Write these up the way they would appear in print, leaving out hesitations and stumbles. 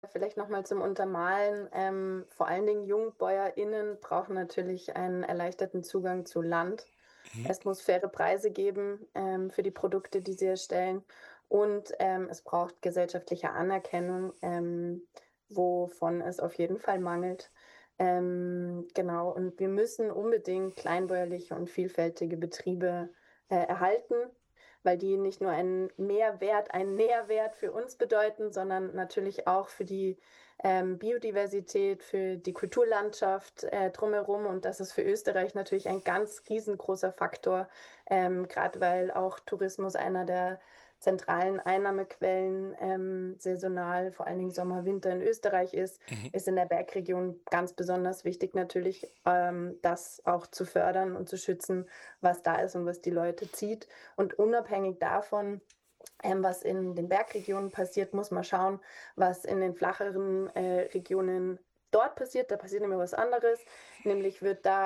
Vielleicht noch mal zum Untermalen. Vor allen Dingen JungbäuerInnen brauchen natürlich einen erleichterten Zugang zu Land. Mhm. Es muss faire Preise geben, für die Produkte, die sie erstellen. Und, es braucht gesellschaftliche Anerkennung, wovon es auf jeden Fall mangelt. Genau, und wir müssen unbedingt kleinbäuerliche und vielfältige Betriebe, erhalten, weil die nicht nur einen Nährwert für uns bedeuten, sondern natürlich auch für die, Biodiversität, für die Kulturlandschaft, drumherum. Und das ist für Österreich natürlich ein ganz riesengroßer Faktor, grad weil auch Tourismus einer der zentralen Einnahmequellen, saisonal, vor allen Dingen Sommer, Winter in Österreich Mhm. ist in der Bergregion ganz besonders wichtig natürlich, das auch zu fördern und zu schützen, was da ist und was die Leute zieht. Und unabhängig davon, was in den Bergregionen passiert, muss man schauen, was in den flacheren Regionen dort passiert. Da passiert nämlich was anderes. Nämlich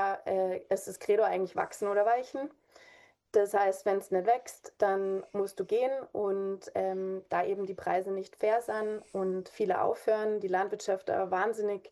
ist das Credo eigentlich wachsen oder weichen. Das heißt, wenn es nicht wächst, dann musst du gehen und da eben die Preise nicht fair sind und viele aufhören, die Landwirtschaft ein wahnsinnig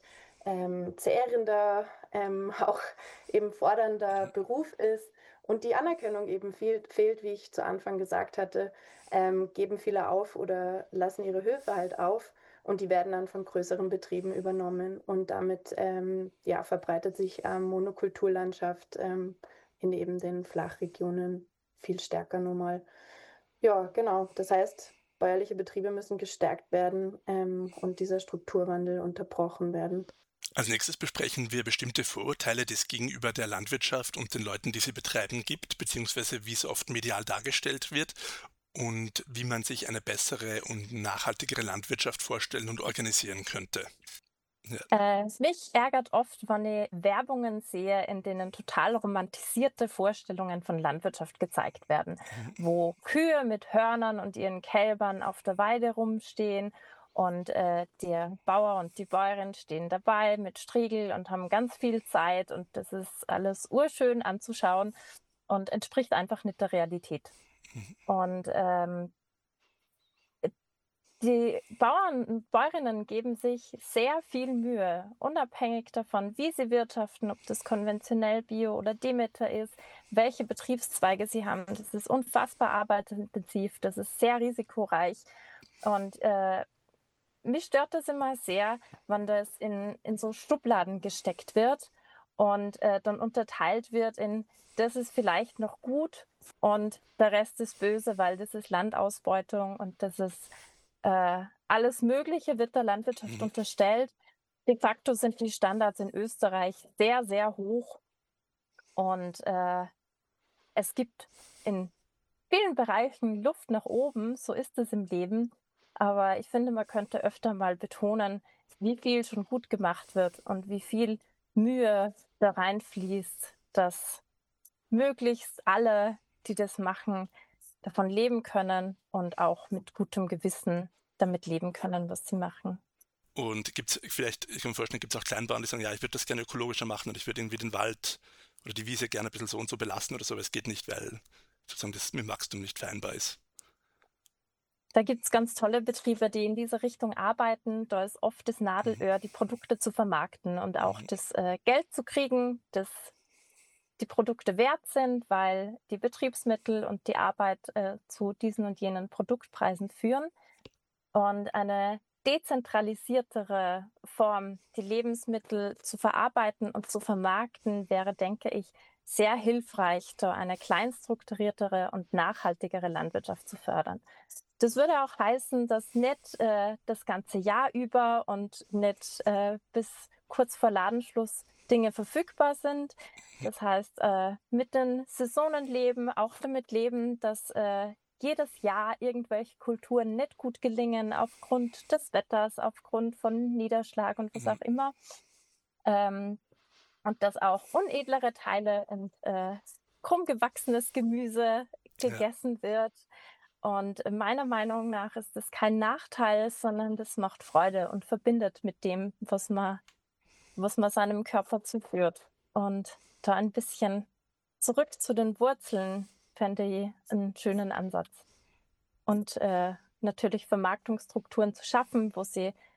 zehrender, auch eben fordernder Beruf ist und die Anerkennung eben fehlt, wie ich zu Anfang gesagt hatte, geben viele auf oder lassen ihre Höfe halt auf und die werden dann von größeren Betrieben übernommen und damit ja, verbreitet sich Monokulturlandschaft in eben den Flachregionen viel stärker nun mal. Ja, genau. Das heißt, bäuerliche Betriebe müssen gestärkt werden, und dieser Strukturwandel unterbrochen werden. Als nächstes besprechen wir bestimmte Vorurteile, die es gegenüber der Landwirtschaft und den Leuten, die sie betreiben, gibt, beziehungsweise wie es oft medial dargestellt wird und wie man sich eine bessere und nachhaltigere Landwirtschaft vorstellen und organisieren könnte. Ja. Mich ärgert oft, wenn ich Werbungen sehe, in denen total romantisierte Vorstellungen von Landwirtschaft gezeigt werden, Mhm. wo Kühe mit Hörnern und ihren Kälbern auf der Weide rumstehen und der Bauer und die Bäuerin stehen dabei mit Striegel und haben ganz viel Zeit und das ist alles urschön anzuschauen und entspricht einfach nicht der Realität. Mhm. Und die Bauern und Bäuerinnen geben sich sehr viel Mühe, unabhängig davon, wie sie wirtschaften, ob das konventionell Bio oder Demeter ist, welche Betriebszweige sie haben. Das ist unfassbar arbeitsintensiv, das ist sehr risikoreich. Und mich stört das immer sehr, wenn das in so Schubladen gesteckt wird und dann unterteilt wird in, das ist vielleicht noch gut und der Rest ist böse, weil das ist Landausbeutung und das ist alles Mögliche wird der Landwirtschaft Mhm. unterstellt. De facto sind die Standards in Österreich sehr, sehr hoch und es gibt in vielen Bereichen Luft nach oben, so ist es im Leben. Aber ich finde, man könnte öfter mal betonen, wie viel schon gut gemacht wird und wie viel Mühe da reinfließt, dass möglichst alle, die das machen, davon leben können und auch mit gutem Gewissen damit leben können, was sie machen. Und gibt's vielleicht, ich kann mir vorstellen, gibt es auch Kleinbauern, die sagen, ja, ich würde das gerne ökologischer machen und ich würde irgendwie den Wald oder die Wiese gerne ein bisschen so und so belassen oder so, aber es geht nicht, weil sozusagen das mit dem Wachstum nicht vereinbar ist. Da gibt's ganz tolle Betriebe, die in diese Richtung arbeiten. Da ist oft das Mhm. Nadelöhr, die Produkte zu vermarkten und auch Mhm. das Geld zu kriegen, das die Produkte wert sind, weil die Betriebsmittel und die Arbeit zu diesen und jenen Produktpreisen führen. Und eine dezentralisiertere Form, die Lebensmittel zu verarbeiten und zu vermarkten, wäre, denke ich, sehr hilfreich, da eine kleinstrukturiertere und nachhaltigere Landwirtschaft zu fördern. Das würde auch heißen, dass nicht das ganze Jahr über und nicht bis kurz vor Ladenschluss Dinge verfügbar sind. Das heißt, mit den Saisonen leben, auch damit leben, dass jedes Jahr irgendwelche Kulturen nicht gut gelingen aufgrund des Wetters, aufgrund von Niederschlag und was Mhm. auch immer. Ähm, und dass auch unedlere Teile und krumm gewachsenes Gemüse Ja. gegessen wird. Und meiner Meinung nach ist das kein Nachteil, sondern das macht Freude und verbindet mit dem, was man seinem Körper zuführt. Und da ein bisschen zurück zu den Wurzeln fände ich einen schönen Ansatz. Und natürlich Vermarktungsstrukturen zu schaffen, wo sie